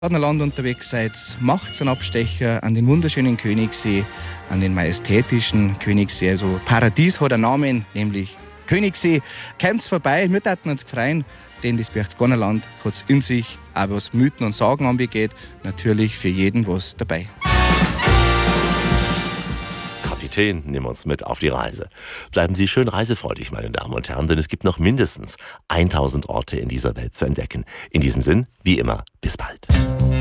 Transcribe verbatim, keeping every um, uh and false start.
Land unterwegs seid, macht einen Abstecher an den wunderschönen Königssee, an den majestätischen Königssee. Also Paradies hat einen Namen, nämlich Königssee. Kommt vorbei, wir würden uns freuen, denn das Berchtesgadenerland hat es in sich, auch was Mythen und Sagen angeht, natürlich für jeden was dabei. Kapitän, nimm uns mit auf die Reise. Bleiben Sie schön reisefreudig, meine Damen und Herren, denn es gibt noch mindestens tausend Orte in dieser Welt zu entdecken. In diesem Sinn, wie immer, bis bald.